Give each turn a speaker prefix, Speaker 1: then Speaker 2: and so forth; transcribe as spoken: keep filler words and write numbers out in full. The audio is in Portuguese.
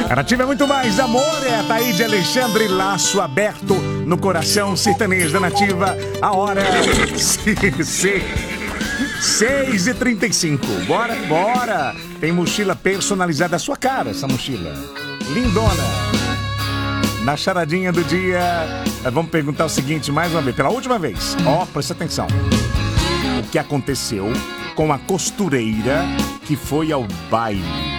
Speaker 1: A Nativa é muito mais amor, é a Taíde Alexandre, laço aberto no coração sertanejo da Nativa. A hora é seis e trinta e cinco. Bora, bora! Tem mochila personalizada à sua cara, essa mochila. Lindona. Na charadinha do dia, vamos perguntar o seguinte mais uma vez, pela última vez. Ó, oh, presta atenção. O que aconteceu com a costureira que foi ao baile?